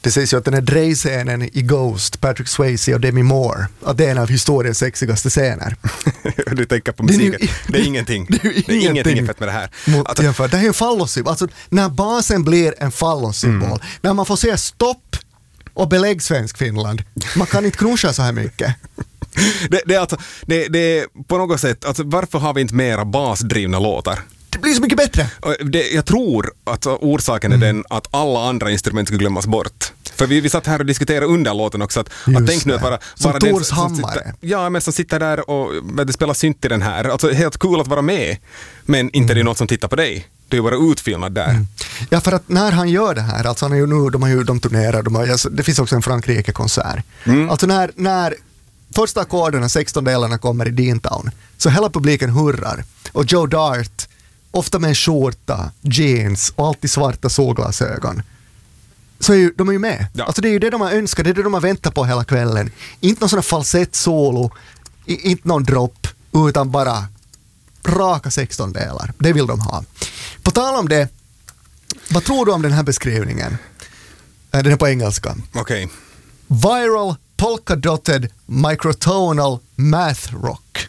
Det sägs ju att den här drejscenen i Ghost, Patrick Swayze och Demi Moore, att det är en av historiens sexigaste scener. Du tänker på musiken. Det är ingenting. Det är ingenting jämfört med det här. Alltså, det är en fallossymbol. Alltså, när basen blir en fallossymbol, när man får säga stopp och belägg svensk Finland, man kan inte kruscha så här mycket. Det är på något sätt, alltså, varför har vi inte mera basdrivna låtar? Det blir så mycket bättre. Jag tror att orsaken är den att alla andra instrument ska glömmas bort. För vi satt här och diskuterade under låten också att tänk nu att vara Tors hammare. Ja, men som sitter där och spelar synt i den här. Alltså helt cool att vara med, men inte det är något som tittar på dig. Du är bara utfilmad där. Ja, för att när han gör det här, alltså han är ju nu, de turnerar, det finns också en Frankrike-konsert. Alltså när första ackorden, 16 delarna kommer i Deantown, så hela publiken hurrar. Och Joe Dart, ofta med en skjorta, jeans och alltid svarta solglasögon, så de är ju med. Ja. Alltså det är ju det de har önskat, det är det de har väntat på hela kvällen. Inte någon sån här falsett-solo, inte någon dropp, utan bara raka 16 delar. Det vill de ha. På tal om det, vad tror du om den här beskrivningen? Den är på engelska. Okej. Viral polka-dotted microtonal math rock.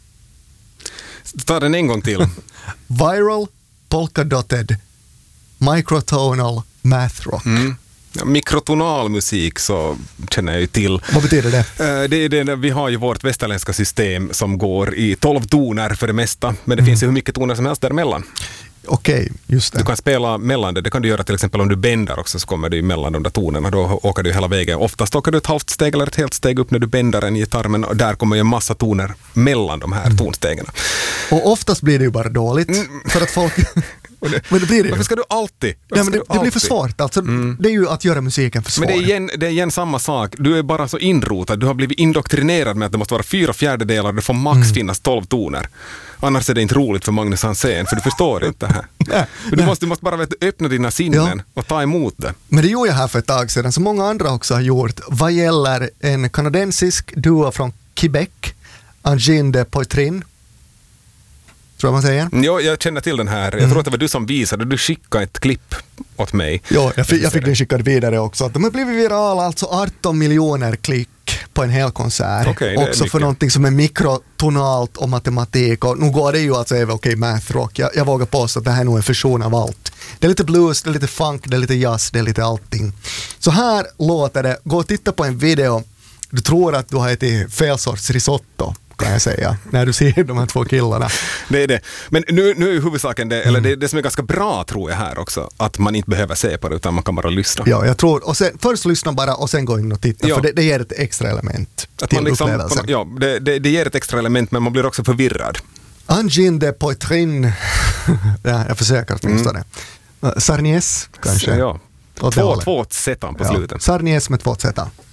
Ta den en gång till. Viral polka-dotted microtonal math rock. Mikrotonal musik så känner jag ju till. Vad betyder det? Vi har ju vårt västerländska system som går i 12 toner för det mesta, men det finns ju hur mycket toner som helst däremellan. Okej, just det. Du kan spela mellan det kan du göra till exempel om du bändar också, så kommer du mellan de där tonerna, då åker du hela vägen. Oftast åker du ett halvt steg eller ett helt steg upp när du bändar en gitarr, men där kommer ju en massa toner mellan de här tonstegen. Och oftast blir det ju bara dåligt för att folk... Men det blir det. Varför ska du alltid? Ja, men det blir för svårt. Alltså, det är ju att göra musiken för svår. Men det är igen samma sak. Du är bara så inrotad. Du har blivit indoktrinerad med att det måste vara 4/4, det får max finnas 12 toner. Annars är det inte roligt för Magnus Hansen, för du förstår inte det här. Du måste bara öppna dina sinnen och ta emot det. Men det gjorde jag här för ett tag sedan, som många andra också har gjort, vad gäller en kanadensisk duo från Quebec, Engine de Poitrin. Tror man säger? Ja, jag känner till den här. Jag tror att det var du som visade. Du skickade ett klipp åt mig. Ja, jag fick den skickad vidare också. De har blivit virala, alltså 18 miljoner klick på en hel konsert. Okay, också för någonting som är mikrotonalt och matematik. Och nu går det ju att säga math rock. Jag vågar påstå att det här är nog en fusion av allt. Det är lite blues, det är lite funk, det är lite jazz, det är llite allting. Så här låter det. Gå och titta på en video. Du tror att du har ätit fel sorts risotto, kan jag säga, när du ser de här två killarna. Det är det. Men nu är huvudsaken det som är ganska bra, tror jag här också, att man inte behöver se på det, utan man kan bara lyssna. Ja, jag tror, och sen, först lyssna bara och sen gå in och titta, för det ger ett extra element att till upplevelsen. Ja, det ger ett extra element, men man blir också förvirrad. Engine de Poitrin, ja, jag försöker åtminstone. Sarnies, kanske. Ja. Två zetan på slutet. Sarnies med 2 zetan.